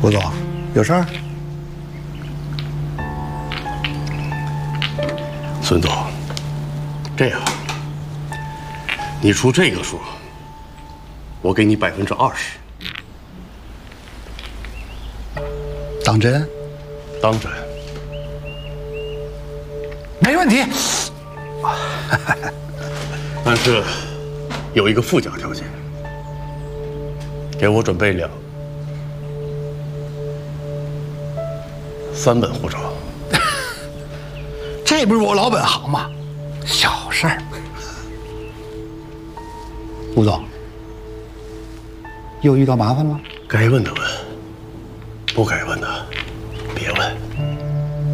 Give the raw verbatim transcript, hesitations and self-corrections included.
吴总，有事儿？ 孙总，这样，你出这个数，我给你百分之二十。 当真？ 当真。 没问题。 但是有一个附加条件，给我准备两三本护照。 这不是我老本行吗？小事儿。吴总，又遇到麻烦了？ 该问的问，不该问的